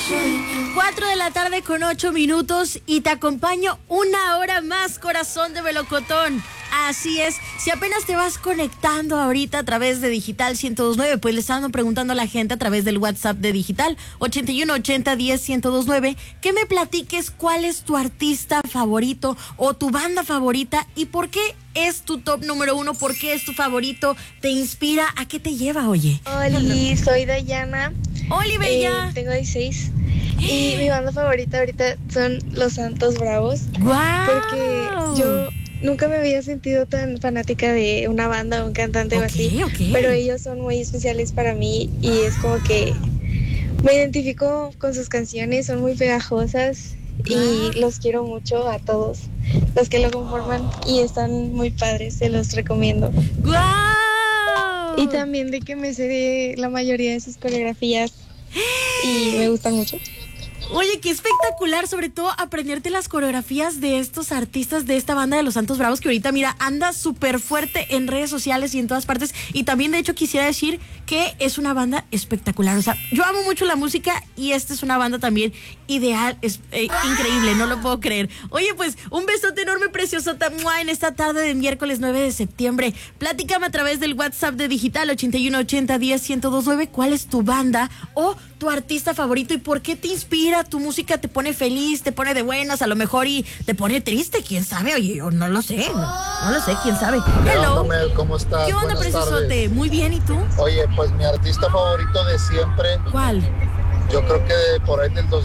4 de la tarde con 8 minutos y te acompaño una hora más, corazón de melocotón. Así es, si apenas te vas conectando ahorita a través de Digital 102.9, pues le estaban preguntando a la gente a través del WhatsApp de Digital 8180101029 que me platiques cuál es tu artista favorito o tu banda favorita y por qué es tu top número uno, por qué es tu favorito, te inspira, ¿a qué te lleva, oye? Hola, soy Dayana. Hola, bella. Tengo 16 y mi banda favorita ahorita son Los Santos Bravos. ¡Guau! Porque yo nunca me había sentido tan fanática de una banda o un cantante o así. Pero ellos son muy especiales para mí y es como que me identifico con sus canciones, son muy pegajosas y los quiero mucho a todos los que lo conforman y están muy padres, se los recomiendo. ¡Guau! Y también de que me sé la mayoría de sus coreografías y me gustan mucho. Oye, qué espectacular, sobre todo aprenderte las coreografías de estos artistas de esta banda de Los Santos Bravos, que ahorita, mira, anda súper fuerte en redes sociales y en todas partes. Y también, de hecho, quisiera decir que es una banda espectacular. O sea, yo amo mucho la música y esta es una banda también ideal, es increíble, no lo puedo creer. Oye, pues, un besote enorme, preciosota, en esta tarde de miércoles 9 de septiembre. Platícame a través del WhatsApp de Digital 8180101029 cuál es tu banda o tu artista favorito y por qué te inspira. Tu música te pone feliz, te pone de buenas, a lo mejor y te pone triste, quién sabe, oye, yo no lo sé, no lo sé, quién sabe. Hello. Mel, ¿cómo estás? ¿Qué onda, preciosote? Muy bien, ¿y tú? Oye, pues mi artista favorito de siempre. ¿Cuál? Yo creo que por ahí del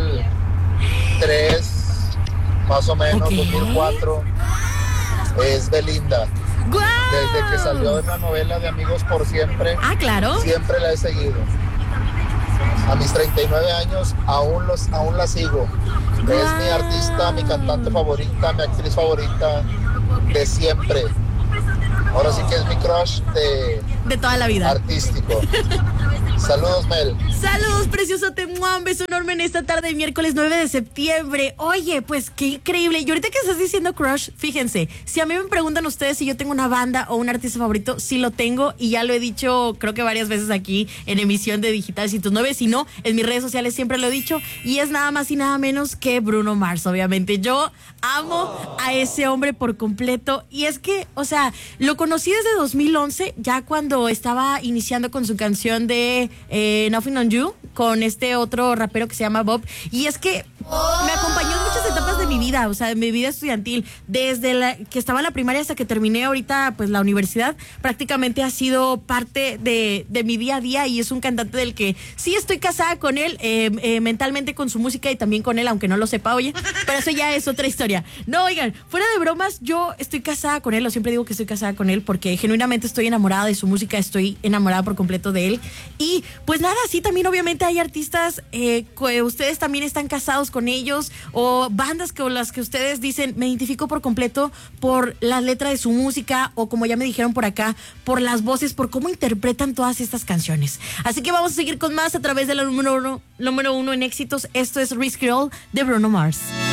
2003, más o menos, 2004, es Belinda. ¡Guau! Desde que salió en la novela de Amigos por Siempre. Ah, claro. Siempre la he seguido. A mis 39 años aún la sigo. Es mi artista, mi cantante favorita, mi actriz favorita de siempre. Ahora sí que es mi crush de toda la vida. Artístico. Saludos, Mel. Saludos, preciosote. Un beso enorme en esta tarde de miércoles 9 de septiembre. Oye, pues qué increíble. Y ahorita que estás diciendo crush, fíjense, si a mí me preguntan ustedes si yo tengo una banda o un artista favorito, sí lo tengo y ya lo he dicho creo que varias veces aquí en emisión de Digital 109. Si no, en mis redes sociales siempre lo he dicho y es nada más y nada menos que Bruno Mars, obviamente. Yo amo a ese hombre por completo y es que, o sea, lo conocí desde 2011, ya cuando estaba iniciando con su canción de Nothing on You, con este otro rapero que se llama Bob, y es que me acompañó en muchas etapas de mi vida, o sea, de mi vida estudiantil, desde que estaba en la primaria hasta que terminé ahorita pues la universidad, prácticamente ha sido parte de mi día a día y es un cantante del que sí estoy casada con él, mentalmente con su música y también con él, aunque no lo sepa, oye, pero eso ya es otra historia. No, oigan, fuera de bromas, yo estoy casada con él, o siempre digo que estoy casada con él porque genuinamente estoy enamorada de su música, estoy enamorada por completo de él y pues nada, sí, también obviamente hay artistas que ustedes también están casados con ellos o bandas con las que ustedes dicen, me identifico por completo por la letra de su música o como ya me dijeron por acá, por las voces, por cómo interpretan todas estas canciones. Así que vamos a seguir con más a través de la número uno en éxitos. Esto es Risk Roll de Bruno Mars.